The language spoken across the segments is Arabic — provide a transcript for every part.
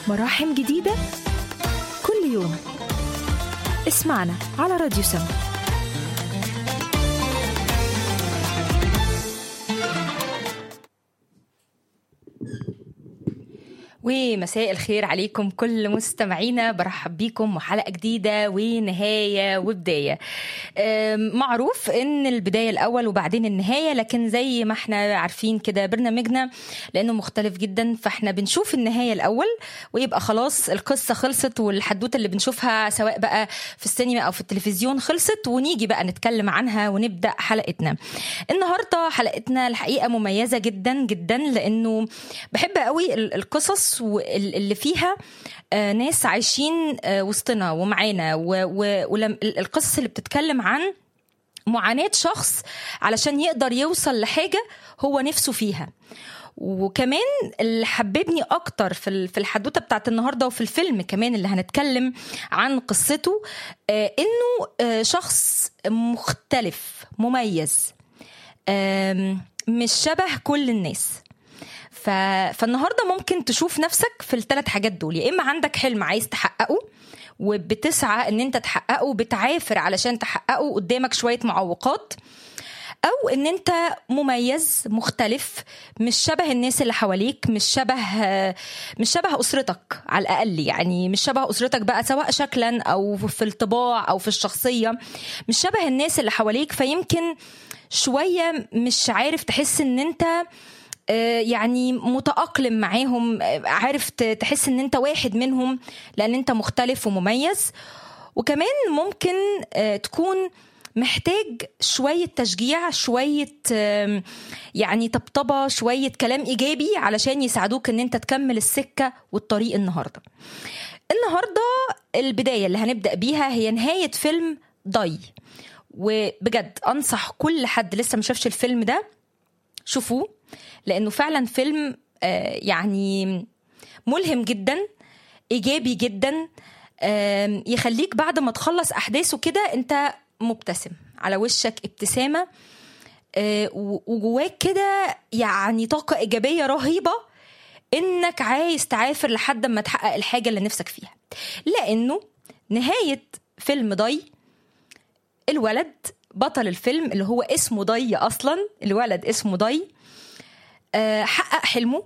مراحم جديدة كل يوم. اسمعنا على راديو سم. ومساء الخير عليكم كل مستمعينا، برحب بيكم وحلقة جديدة ونهاية وبداية. معروف ان البداية الاول وبعدين النهاية، لكن زي ما احنا عارفين كده برنامجنا لانه مختلف جدا، فاحنا بنشوف النهاية الاول ويبقى خلاص القصة خلصت والحدوتة اللي بنشوفها سواء بقى في السينما او في التلفزيون خلصت، ونيجي بقى نتكلم عنها ونبدأ حلقتنا. النهاردة حلقتنا الحقيقة مميزة جدا جدا، لانه بحب قوي القصص واللي فيها ناس عايشين وسطنا ومعانا، والقصص اللي بتتكلم عن معاناة شخص علشان يقدر يوصل لحاجة هو نفسه فيها. وكمان اللي حببني أكتر في الحدوتة بتاعت النهاردة وفي الفيلم كمان اللي هنتكلم عن قصته، إنه شخص مختلف مميز، مش شبه كل الناس. فالنهاردة ممكن تشوف نفسك في الثلاث حاجات دول، يا إما عندك حلم عايز تحققه وبتسعى ان انت تحققه، بتعافر علشان تحققه، قدامك شوية معوقات، او ان انت مميز مختلف مش شبه الناس اللي حواليك، مش شبه اسرتك على الاقل، يعني مش شبه اسرتك بقى سواء شكلا او في الطباع او في الشخصية، مش شبه الناس اللي حواليك، فيمكن شوية مش عارف تحس ان انت يعني متأقلم معاهم، عارف تحس ان انت واحد منهم لان انت مختلف ومميز. وكمان ممكن تكون محتاج شوية تشجيع، شوية يعني طبطبة، شوية كلام إيجابي علشان يساعدوك ان انت تكمل السكة والطريق. النهاردة البداية اللي هنبدأ بيها هي نهاية فيلم ضي، وبجد أنصح كل حد لسه مشافش الفيلم ده شوفوه، لأنه فعلا فيلم يعني ملهم جدا، إيجابي جدا، يخليك بعد ما تخلص أحداثه كده أنت مبتسم، على وشك ابتسامة، وجواك كده يعني طاقة إيجابية رهيبة إنك عايز تعافر لحد ما تحقق الحاجة اللي نفسك فيها. لأنه نهاية فيلم ضي، الولد بطل الفيلم اللي هو اسمه ضي أصلا، الولد اسمه ضي، حقق حلمه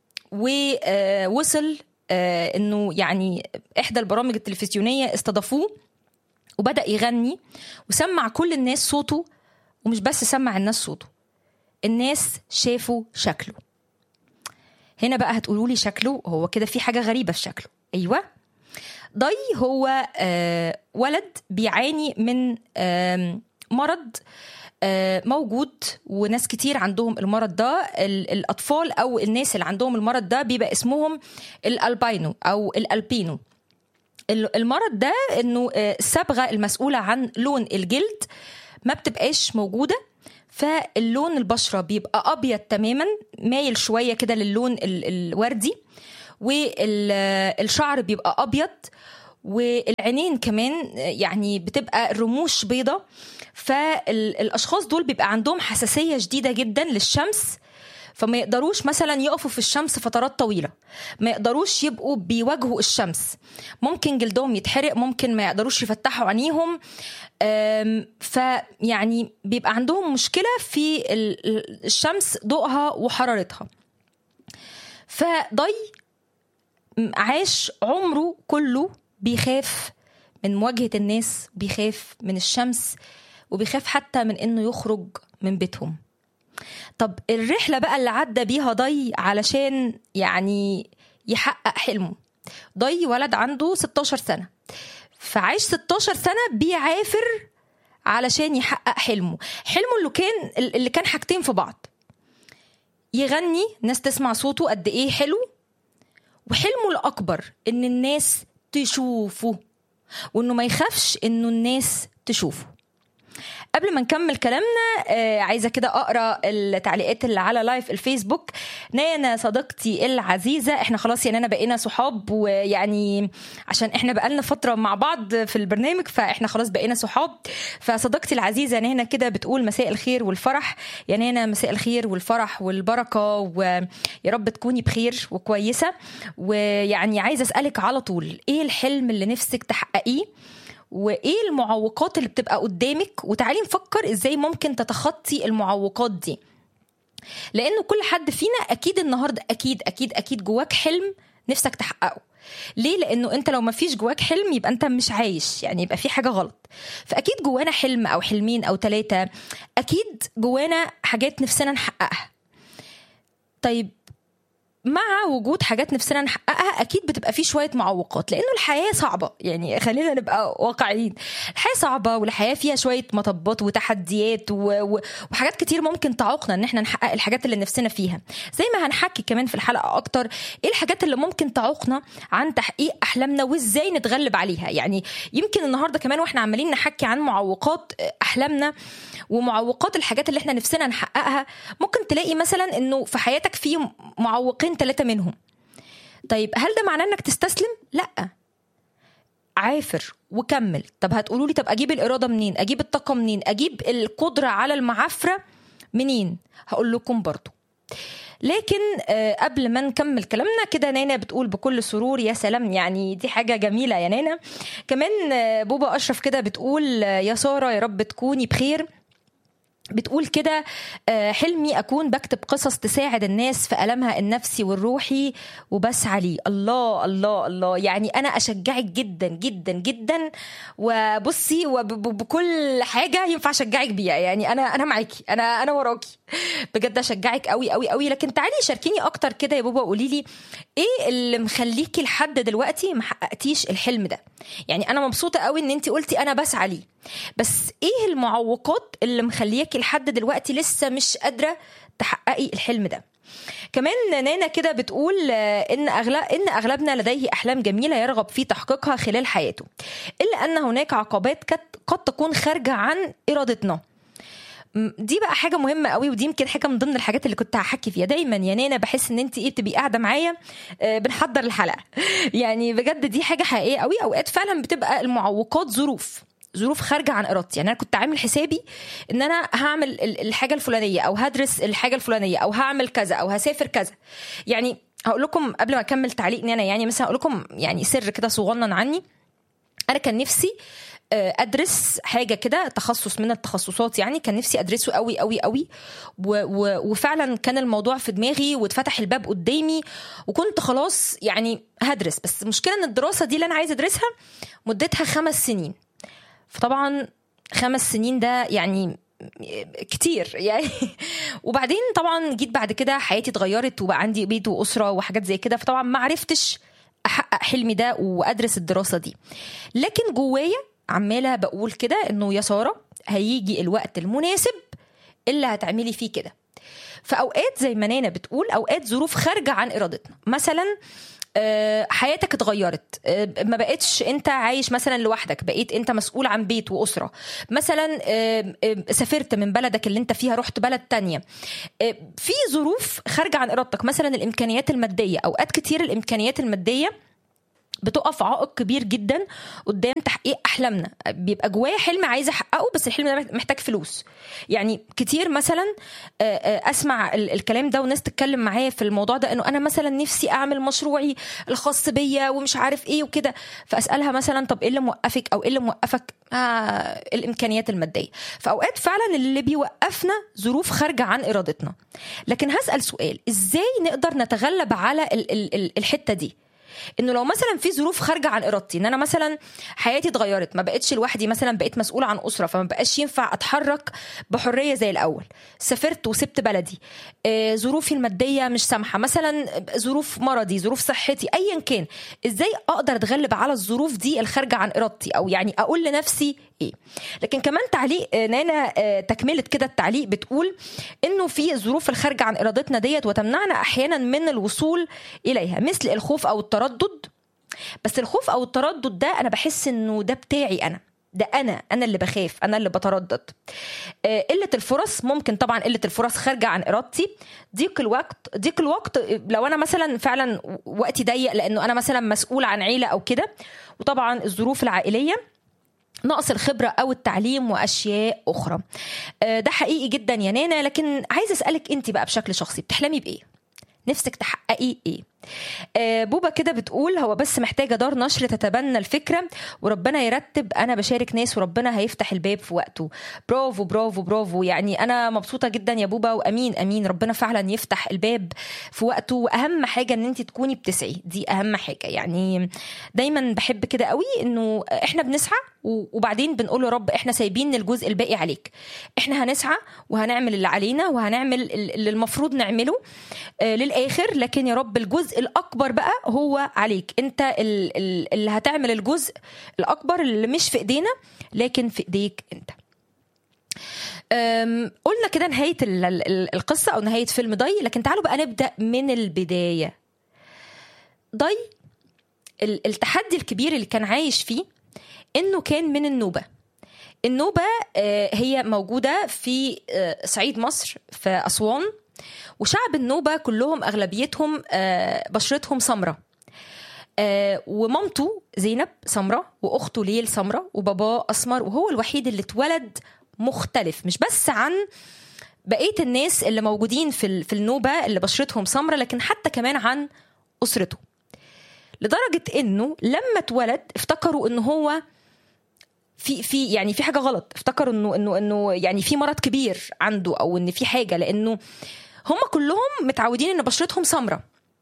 ووصل انه يعني احدى البرامج التلفزيونية استضافوه وبدأ يغني وسمع كل الناس صوته، ومش بس سمع الناس صوته، الناس شافوا شكله. هنا بقى هتقولوا لي شكله، هو كده في حاجة غريبة في شكله. ايوه، ضي هو ولد بيعاني من مرض موجود، وناس كتير عندهم المرض ده. الأطفال أو الناس اللي عندهم المرض ده بيبقى اسمهم الألبينو أو الألبينو. المرض ده إنه الصبغة المسؤولة عن لون الجلد ما بتبقاش موجودة، فاللون البشرة بيبقى أبيض تماما، مايل شوية كده للون الوردي، والشعر بيبقى أبيض، والعينين كمان يعني بتبقى الرموش بيضة. فالأشخاص دول بيبقى عندهم حساسية شديدة جدا للشمس، فما يقدروش مثلا يقفوا في الشمس فترات طويلة، ما يقدروش يبقوا بيواجهوا الشمس، ممكن جلدهم يتحرق، ممكن ما يقدروش يفتحوا عينيهم، فيعني بيبقى عندهم مشكلة في الشمس ضوءها وحرارتها. فضي عاش عمره كله بيخاف من مواجهة الناس، بيخاف من الشمس، وبيخاف حتى من انه يخرج من بيتهم. طب الرحلة بقى اللي عدى بيها ضي علشان يعني يحقق حلمه. ضي ولد عنده 16 سنة، فعايش 16 سنة بيعافر علشان يحقق حلمه اللي كان حاجتين في بعض: يغني، ناس تسمع صوته قد ايه حلو، وحلمه الأكبر ان الناس تشوفه، وانه ما يخافش انه الناس تشوفه. قبل ما نكمل كلامنا عايزه كده اقرا التعليقات اللي على لايف الفيسبوك. نانا صديقتي العزيزه، احنا خلاص يعني انا بقينا صحاب، ويعني عشان احنا بقالنا فتره مع بعض في البرنامج فاحنا خلاص بقينا صحاب. فصديقتي العزيزه نانا كده بتقول مساء الخير والفرح يا نانا، مساء الخير والفرح والبركه، ويا رب تكوني بخير وكويسه. ويعني عايزه اسالك على طول، ايه الحلم اللي نفسك تحققيه وايه المعوقات اللي بتبقى قدامك، وتعالي نفكر ازاي ممكن تتخطي المعوقات دي. لانه كل حد فينا اكيد النهارده اكيد اكيد اكيد جواك حلم نفسك تحققه. ليه؟ لانه انت لو ما فيش جواك حلم يبقى انت مش عايش، يعني يبقى في حاجه غلط. فاكيد جوانا حلم او حلمين او 3، اكيد جوانا حاجات نفسنا نحققها. طيب مع وجود حاجات نفسنا نحققها اكيد بتبقى فيه شويه معوقات، لانه الحياه صعبه، يعني خلينا نبقى واقعيين. الحياه صعبه والحياه فيها شويه مطبات وتحديات وحاجات كتير ممكن تعوقنا ان احنا نحقق الحاجات اللي نفسنا فيها. زي ما هنحكي كمان في الحلقه اكتر ايه الحاجات اللي ممكن تعوقنا عن تحقيق احلامنا وازاي نتغلب عليها. يعني يمكن النهارده كمان واحنا عمالين نحكي عن معوقات احلامنا ومعوقات الحاجات اللي احنا نفسنا نحققها، ممكن تلاقي مثلا انه في حياتك في معوقين 3 منهم. طيب هل ده معناه انك تستسلم؟ لا، عافر وكمل. طب هتقولوا لي طب اجيب الاراده منين، اجيب الطاقه منين، اجيب القدره على المعافره منين؟ هقول لكم برضو. لكن قبل ما نكمل كلامنا كده، نانا بتقول بكل سرور يا سلام، يعني دي حاجة جميلة يا نانا. كمان بوبا أشرف كده بتقول يا سارة يا رب تكوني بخير. بتقول كده حلمي أكون بكتب قصص تساعد الناس في ألمها النفسي والروحي وبسعى لي. الله الله الله، يعني أنا أشجعك جدا جدا جدا، وبصي وبكل حاجة ينفع أشجعك بيها، يعني أنا معاكي، أنا وراكي بجد، أشجعك قوي قوي قوي. لكن تعالي شاركيني أكتر كده يا بابا، قولي لي إيه اللي مخليكي لحد دلوقتي ما حققتيش الحلم ده. يعني أنا مبسوطة قوي إن أنتي قلتي أنا بسعى لي، بس ايه المعوقات اللي مخلياكي لحد دلوقتي لسه مش قادره تحققي الحلم ده؟ كمان نانا كده بتقول ان اغلبنا لديه احلام جميله يرغب في تحقيقها خلال حياته، الا ان هناك عقبات قد تكون خارجه عن ارادتنا. دي بقى حاجه مهمه قوي، ودي يمكن حاجه من ضمن الحاجات اللي كنت هحكي فيها دايما يا نانا. بحس ان انت بتبقي قاعده معايا بنحضر الحلقه يعني بجد دي حاجه حقيقيه قوي. اوقات فعلا بتبقى المعوقات ظروف خارجه عن ارادتي. يعني انا كنت عامل حسابي ان انا هعمل الحاجه الفلانيه او هدرس الحاجه الفلانيه او هعمل كذا او هسافر كذا. يعني هقول لكم قبل ما اكمل تعليقني انا، يعني مثلا هقول لكم يعني سر كده صغنن عني. انا كان نفسي ادرس حاجه كده، تخصص من التخصصات، يعني كان نفسي ادرسه قوي قوي قوي، وفعلا كان الموضوع في دماغي واتفتح الباب قدامي وكنت خلاص يعني هدرس. بس المشكله ان الدراسه دي اللي انا عايزه ادرسها مدتها 5 سنين. فطبعا 5 سنين ده يعني كتير يعني وبعدين طبعا جيت بعد كده حياتي اتغيرت وبقى عندي بيت وأسرة وحاجات زي كده، فطبعا ما عرفتش أحقق حلمي ده وأدرس الدراسة دي. لكن جوايا عمالة بقول كده إنه يا سارة هيجي الوقت المناسب اللي هتعملي فيه كده. فأوقات زي ما نانا بتقول أوقات ظروف خارجة عن إرادتنا، مثلا حياتك اتغيرت، ما بقتش انت عايش مثلا لوحدك، بقيت انت مسؤول عن بيت وأسرة، مثلا سافرت من بلدك اللي انت فيها رحت بلد تانية، في ظروف خارجة عن إرادتك. مثلا الإمكانيات المادية، أوقات كتير الإمكانيات المادية بتقف عائق كبير جدا قدام تحقيق احلامنا. بيبقى جوايا حلم عايزه احققه بس الحلم ده محتاج فلوس. يعني كتير مثلا اسمع الكلام ده وناس تتكلم معايا في الموضوع ده، انه انا مثلا نفسي اعمل مشروعي الخاص بيا ومش عارف ايه وكده، فاسالها مثلا طب ايه اللي موقفك او ايه اللي موقفك؟ الامكانيات الماديه. فاوقات فعلا اللي بيوقفنا ظروف خارجه عن ارادتنا. لكن هسال سؤال، ازاي نقدر نتغلب على الحته دي؟ انه لو مثلا في ظروف خارجه عن ارادتي، ان انا مثلا حياتي اتغيرت، ما بقتش لوحدي، مثلا بقيت مسؤول عن اسره، فما بقاش ينفع اتحرك بحريه زي الاول، سافرت وسبت بلدي، ظروفي الماديه مش سامحه، مثلا ظروف مرضي، ظروف صحتي، ايا كان، ازاي اقدر اتغلب على الظروف دي الخارجه عن ارادتي؟ او يعني اقول لنفسي ايه؟ لكن كمان تعليق نانا تكمله كده التعليق بتقول انه في ظروف الخارجه عن ارادتنا ديت وتمنعنا احيانا من الوصول اليها، مثل الخوف او التردد. بس الخوف او التردد ده انا بحس انه ده بتاعي انا، ده انا اللي بخاف، انا اللي بتردد. قله الفرص، ممكن طبعا قله الفرص خارجه عن ارادتي. ضيق الوقت لو انا مثلا فعلا وقتي ضيق لانه انا مثلا مسؤول عن عيله او كده، وطبعا الظروف العائليه، نقص الخبرة أو التعليم وأشياء أخرى. ده حقيقي جدا يا نانا. لكن عايزة أسألك أنت بقى بشكل شخصي، بتحلمي بإيه؟ نفسك تحققي إيه؟ بوبا كده بتقول هو بس محتاجة دار نشر تتبنى الفكرة وربنا يرتب، أنا بشارك ناس وربنا هيفتح الباب في وقته. برافو برافو برافو، يعني أنا مبسوطة جدا يا بوبا، وأمين أمين ربنا فعلا يفتح الباب في وقته. وأهم حاجة أن أنت تكوني بتسعي، دي أهم حاجة. يعني دايما بحب كده قوي أنه إحنا بنسعى وبعدين بنقول له رب إحنا سايبين الجزء الباقي عليك، إحنا هنسعى وهنعمل اللي علينا وهنعمل اللي المفروض نعمله للآخر، لكن يا رب الجزء الأكبر بقى هو عليك انت، اللي هتعمل الجزء الأكبر اللي مش في ايدينا لكن في ايديك انت. قلنا كده نهاية القصة أو نهاية فيلم ضي، لكن تعالوا بقى نبدأ من البداية. ضي التحدي الكبير اللي كان عايش فيه إنه كان من النوبة هي موجودة في صعيد مصر في أسوان، وشعب النوبة كلهم أغلبيتهم بشرتهم سمرة، ومامته زينب سمرة وأخته ليل سمرة وباباه أسمر، وهو الوحيد اللي اتولد مختلف مش بس عن بقية الناس اللي موجودين في النوبة اللي بشرتهم سمرة، لكن حتى كمان عن أسرته، لدرجة إنه لما اتولد افتكروا إنه هو في يعني في حاجة غلط، افتكروا إنه يعني في مرض كبير عنده أو إن في حاجة، لأنه هم كلهم متعودين إن بشرتهم سمرة.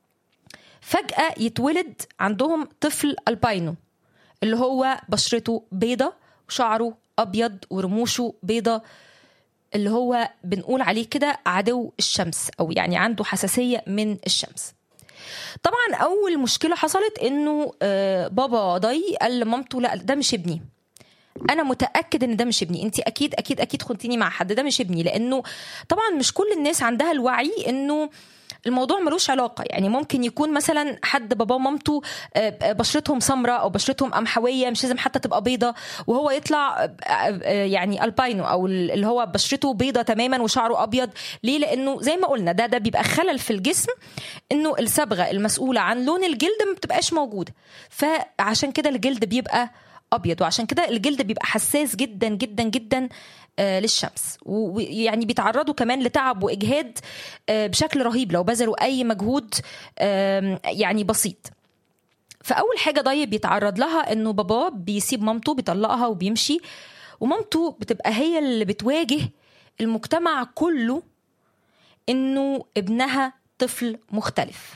فجأة يتولد عندهم طفل الباينو اللي هو بشرته بيضة وشعره أبيض ورموشه بيضة، اللي هو بنقول عليه كده عدو الشمس، أو يعني عنده حساسية من الشمس. طبعا أول مشكلة حصلت إنه بابا ضي قال لمامته لا ده مش ابني، انا متاكد ان ده مش ابني، انت اكيد اكيد اكيد خنتيني مع حد، ده مش ابني. لانه طبعا مش كل الناس عندها الوعي انه الموضوع ملوش علاقه. يعني ممكن يكون مثلا حد بابا ومامته بشرتهم سمراء او بشرتهم قمحويه، مش لازم حتى تبقى بيضه، وهو يطلع يعني الباينو او اللي هو بشرته بيضه تماما وشعره ابيض. ليه؟ لانه زي ما قلنا ده بيبقى خلل في الجسم، انه الصبغه المسؤوله عن لون الجلد ما بتبقاش موجوده، فعشان كده الجلد بيبقى ابيض، وعشان كده الجلد بيبقى حساس جدا جدا جدا للشمس، ويعني بيتعرضوا كمان لتعب واجهاد بشكل رهيب لو بذلوا اي مجهود يعني بسيط. فاول حاجه ضي بيتعرض لها انه باباه بيسيب مامته، بيطلقها وبيمشي، ومامته بتبقى هي اللي بتواجه المجتمع كله انه ابنها طفل مختلف.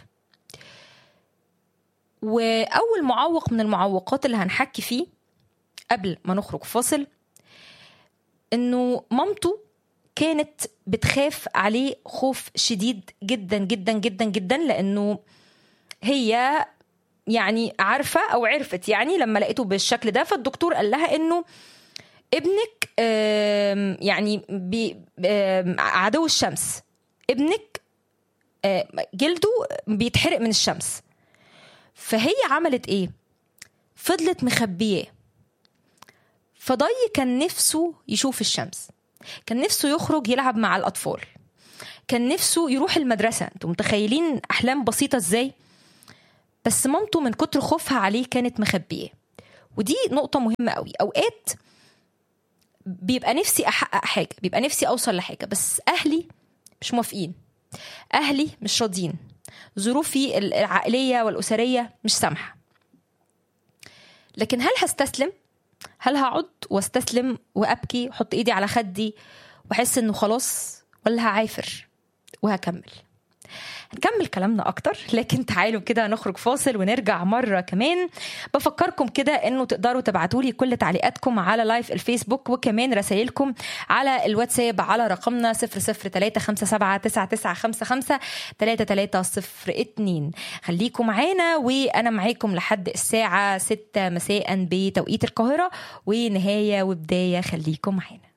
واول معوق من المعوقات اللي هنحكي فيه قبل ما نخرج فاصل، انه مامته كانت بتخاف عليه خوف شديد جدا جدا جدا جدا، لانه هي يعني عارفة او عرفت يعني لما لقيته بالشكل ده، فالدكتور قال لها انه ابنك يعني عدو الشمس، ابنك جلده بيتحرق من الشمس. فهي عملت ايه؟ فضلت مخبياه. فضي كان نفسه يشوف الشمس، كان نفسه يخرج يلعب مع الأطفال، كان نفسه يروح المدرسة. انتم متخيلين أحلام بسيطة ازاي؟ بس مامته من كتر خوفها عليه كانت مخبياه. ودي نقطة مهمة قوي. أوقات بيبقى نفسي أحقق حاجة، بيبقى نفسي أوصل لحاجة، بس أهلي مش موافقين، أهلي مش راضيين، ظروفي العائلية والأسرية مش سامحة. لكن هل هستسلم؟ هل هقعد واستسلم وأبكي وحط إيدي على خدي وأحس إنه خلاص، ولا هعافر وهكمل؟ هنكمل كلامنا أكتر، لكن تعالوا كده نخرج فاصل ونرجع مرة كمان. بفكركم كده إنه تقدروا تبعتولي كل تعليقاتكم على لايف الفيسبوك، وكمان رسائلكم على الواتساب على رقمنا 0035779553302. خليكم معانا، وأنا معاكم لحد الساعة 6 مساء بتوقيت القاهرة، ونهاية وبداية خليكم معانا.